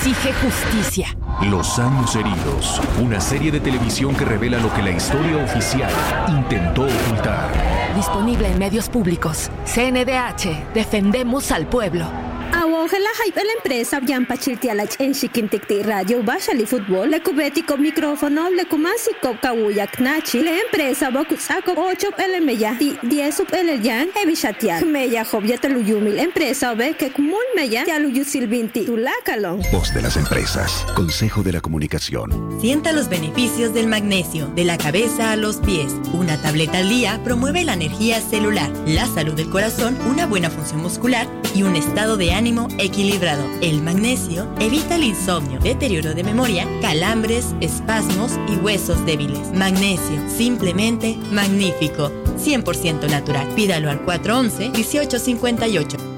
exige justicia. Los años heridos, una serie de televisión que revela lo que la historia oficial intentó ocultar. Disponible en medios públicos. CNDH, defendemos al pueblo. Awongela hype la empresa Yampa Chiltialach en Chiquinticti Radio Bashali Fútbol, le cubetico micrófono, le kumasico kawuyak nachi, la empresa Bokusaco 8 LMya, 10 sub LYan, Evishatial, Meya Jobya Teluyumi, la empresa ve que Kumul Meya, Yaluyu Silvinti, Tulakalon. Voz de las empresas, Consejo de la Comunicación. Sienta los beneficios del magnesio, de la cabeza a los pies. Una tableta al día promueve la energía celular, la salud del corazón, una buena función muscular y un estado de ánimo equilibrado. El magnesio evita el insomnio, deterioro de memoria, calambres, espasmos y huesos débiles. Magnesio, simplemente magnífico. 100% natural. Pídalo al 411-1858.